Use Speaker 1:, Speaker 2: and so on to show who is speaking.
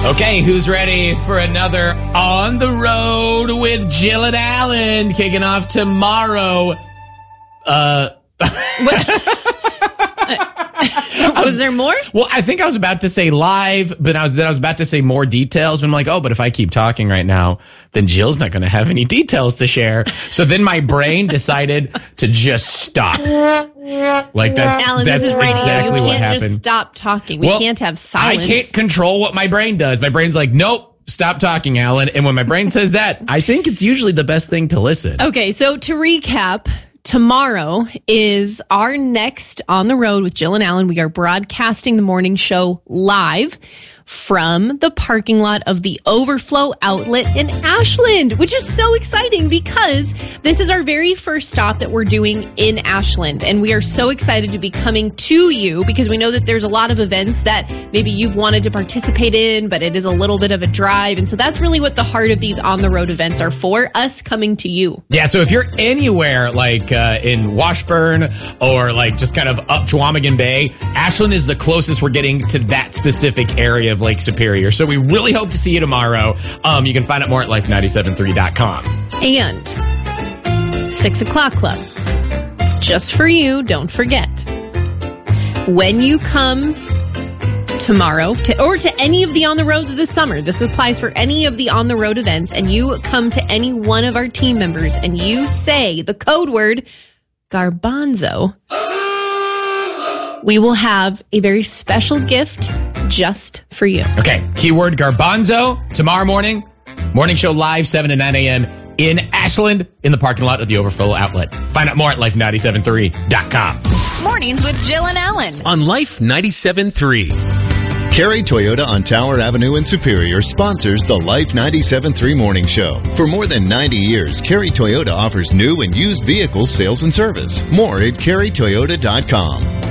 Speaker 1: Okay, who's ready for another On the Road with Jill and Alan kicking off tomorrow?
Speaker 2: Was there more?
Speaker 1: Well, I think I was about to say live, but I was about to say more details. But I'm like, but if I keep talking right now, then Jill's not going to have any details to share. So then my brain decided to just stop. Like
Speaker 2: Alan,
Speaker 1: that's
Speaker 2: this is radio.
Speaker 1: exactly
Speaker 2: You
Speaker 1: what
Speaker 2: can't
Speaker 1: happened.
Speaker 2: just stop talking. We can't have silence.
Speaker 1: I can't control what my brain does. My brain's like, nope, stop talking, Alan. And when my brain says that, I think it's usually the best thing to listen.
Speaker 2: Okay, so to recap, tomorrow is our next On the Road with Jill and Alan. We are broadcasting the morning show live from the parking lot of the Overflow Outlet in Ashland, which is so exciting because this is our very first stop that we're doing in Ashland. And we are so excited to be coming to you because we know that there's a lot of events that maybe you've wanted to participate in, but it is a little bit of a drive. And so that's really what the heart of these On the Road events are for, us coming to you.
Speaker 1: Yeah, so if you're anywhere like in Washburn or like just kind of up Chequamegon Bay, Ashland is the closest we're getting to that specific area of Lake Superior. So we really hope to see you tomorrow. You can find out more at life973.com.
Speaker 2: And 6 o'clock club. Just for you, don't forget. When you come tomorrow to any of the On the Roads of this summer, this applies for any of the On the Road events, and you come to any one of our team members and you say the code word garbanzo, we will have a very special gift just for you.
Speaker 1: Okay, keyword garbanzo tomorrow morning. Morning show live 7 to 9 a.m. in Ashland in the parking lot of the Overflow Outlet. Find out more at life973.com.
Speaker 3: Mornings with Jill and Alan
Speaker 4: on Life 97.3.
Speaker 5: Carey Toyota on Tower Avenue in Superior sponsors the Life 97.3 Morning Show. For more than 90 years, Carey Toyota offers new and used vehicle sales and service. More at careytoyota.com.